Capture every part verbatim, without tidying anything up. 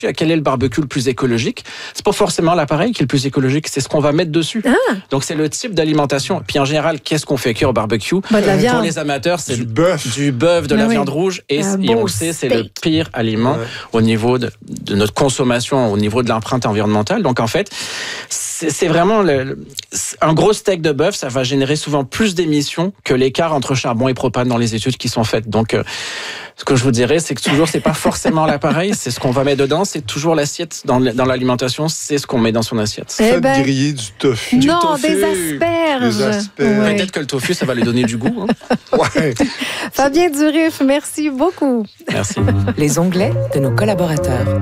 Quel est le barbecue le plus écologique? C'est pas forcément l'appareil qui est le plus écologique, c'est ce qu'on va mettre dessus. Ah. Donc c'est le type d'alimentation. Puis en général, qu'est-ce qu'on fait cuire au barbecue? Bah, de la viande. Pour les amateurs, c'est du bœuf, du bœuf, de ah, la oui. viande rouge, et, et on le sait, c'est le pire aliment ouais. au niveau de, de notre consommation, au niveau de l'empreinte environnementale. Donc en fait, c'est, c'est vraiment le, le, un gros steak de bœuf, ça va générer souvent plus d'émissions que l'écart entre charbon et propane dans les études qui sont faites. Donc euh, ce que je vous dirais, c'est que toujours, c'est pas forcément l'appareil, c'est ce qu'on va mettre dedans, c'est toujours l'assiette dans, dans l'alimentation, c'est ce qu'on met dans son assiette. Eh ben, Faites griller du tofu. Non, du tofu. des asperges. Des asperges. Ouais. Peut-être que le tofu, ça va lui donner du goût. Hein. Ouais. Fabien Duruffe, merci beaucoup. Merci. Les onglets de nos collaborateurs.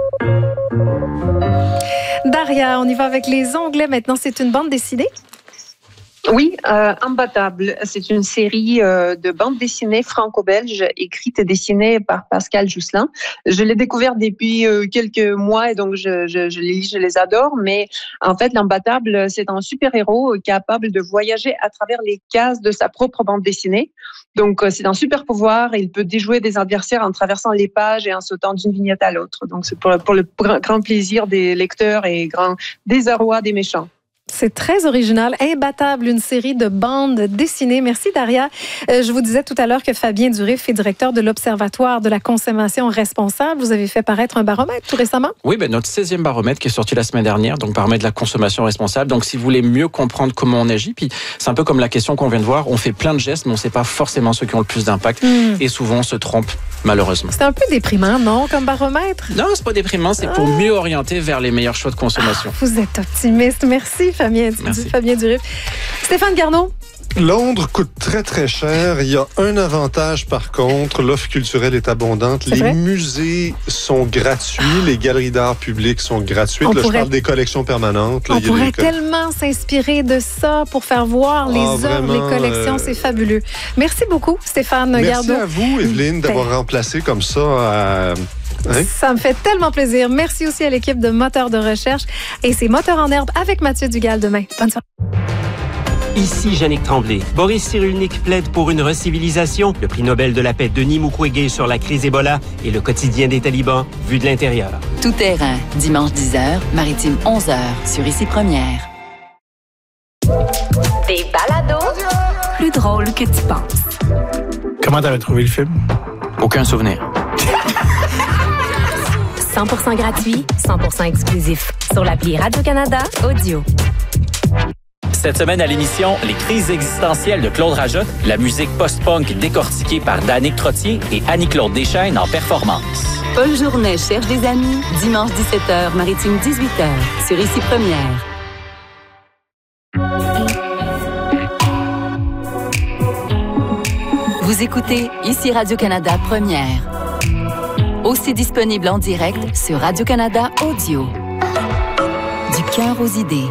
Daria, on y va avec les onglets. Maintenant, c'est une bande dessinée. Oui, euh, Imbattable. C'est une série euh, de bandes dessinées franco-belges écrite et dessinée par Pascal Jousselin. Je l'ai découverte depuis euh, quelques mois et donc je, je, je les lis, je les adore. Mais en fait, l'Imbattable, c'est un super-héros capable de voyager à travers les cases de sa propre bande dessinée. Donc, euh, c'est un super pouvoir et il peut déjouer des adversaires en traversant les pages et en sautant d'une vignette à l'autre. Donc, c'est pour, pour le grand plaisir des lecteurs et grand désarroi des méchants. C'est très original. Imbattable, une série de bandes dessinées. Merci, Daria. Euh, je vous disais tout à l'heure que Fabien Duruffe est directeur de l'Observatoire de la consommation responsable. Vous avez fait paraître un baromètre tout récemment? Oui, ben notre seizième baromètre qui est sorti la semaine dernière, donc baromètre de la consommation responsable. Donc, si vous voulez mieux comprendre comment on agit, puis c'est un peu comme la question qu'on vient de voir, on fait plein de gestes, mais on ne sait pas forcément ceux qui ont le plus d'impact. Mmh. Et souvent, on se trompe, malheureusement. C'est un peu déprimant, non, comme baromètre? Non, c'est pas déprimant, c'est pour ah. mieux orienter vers les meilleurs choix de consommation. Ah, vous êtes optimiste. Merci, Fabien, Fabien Duruffe. Stéphane Garneau. Londres coûte très, très cher. Il y a un avantage, par contre. L'offre culturelle est abondante. C'est les vrai? musées sont gratuits. Les galeries d'art publiques sont gratuites. On Là, pourrait... je parle des collections permanentes. Là, On il y a pourrait des... tellement s'inspirer de ça pour faire voir les ah, œuvres, vraiment, les collections. euh... C'est fabuleux. Merci beaucoup, Stéphane Merci Garneau. Merci à vous, Evelyne, d'avoir ben... remplacé comme ça à... Hein? Ça me fait tellement plaisir. Merci aussi à l'équipe de Moteurs de recherche. Et c'est Moteurs en herbe avec Mathieu Dugal demain. Bonne soirée. Ici Yannick Tremblay. Boris Cyrulnik plaide pour une recivilisation. Le prix Nobel de la paix Denis Mukwege sur la crise Ebola et le quotidien des talibans vu de l'intérieur. Tout terrain, dimanche dix heures, maritime onze heures, sur Ici Première. Des balados plus drôles que tu penses. Comment t'avais trouvé le film? Aucun souvenir. cent pour cent gratuit, cent pour cent exclusif. Sur l'appli Radio-Canada Audio. Cette semaine à l'émission, les crises existentielles de Claude Rajotte, la musique post-punk décortiquée par Danick Trottier et Annie-Claude Deschaines en performance. Paul Journet cherche des amis, dimanche dix-sept heures, maritime dix-huit heures, sur Ici Première. Vous écoutez Ici Radio-Canada Première. Aussi disponible en direct sur Radio-Canada Audio. Du cœur aux idées.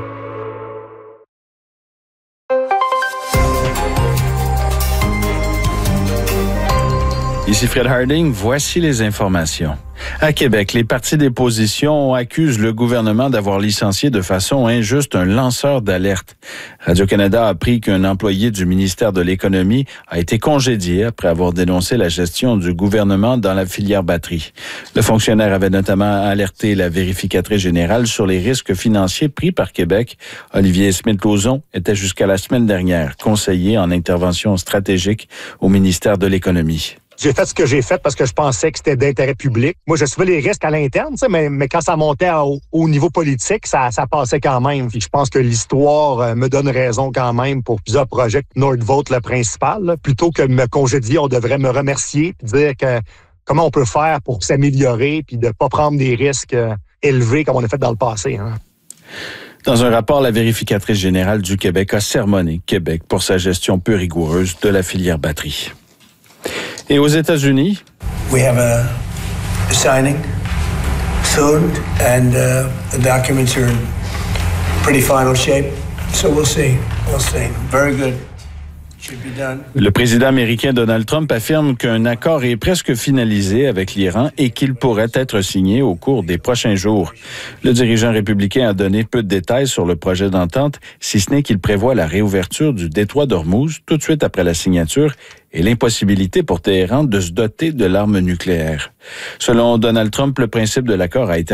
Ici Fred Harding, voici les informations. À Québec, les partis d'opposition accusent le gouvernement d'avoir licencié de façon injuste un lanceur d'alerte. Radio-Canada a appris qu'un employé du ministère de l'Économie a été congédié après avoir dénoncé la gestion du gouvernement dans la filière batterie. Le fonctionnaire avait notamment alerté la vérificatrice générale sur les risques financiers pris par Québec. Olivier Smith-Lauzon était jusqu'à la semaine dernière conseiller en intervention stratégique au ministère de l'Économie. J'ai fait ce que j'ai fait parce que je pensais que c'était d'intérêt public. Moi, je suivais les risques à l'interne, mais, mais quand ça montait au, au niveau politique, ça, ça passait quand même. Puis je pense que l'histoire me donne raison quand même pour plusieurs projets. Nordvolt, le principal. Là. Plutôt que de me congédier, on devrait me remercier et dire que comment on peut faire pour s'améliorer puis de ne pas prendre des risques euh, élevés comme on a fait dans le passé. Hein. Dans un rapport, la vérificatrice générale du Québec a sermonné Québec pour sa gestion peu rigoureuse de la filière batterie. Et aux États-Unis, we have a signing soon, and uh, the documents are in pretty final shape. So we'll see. We'll see. Very good. Le président américain Donald Trump affirme qu'un accord est presque finalisé avec l'Iran et qu'il pourrait être signé au cours des prochains jours. Le dirigeant républicain a donné peu de détails sur le projet d'entente, si ce n'est qu'il prévoit la réouverture du détroit d'Ormuz tout de suite après la signature et l'impossibilité pour Téhéran de se doter de l'arme nucléaire. Selon Donald Trump, le principe de l'accord a été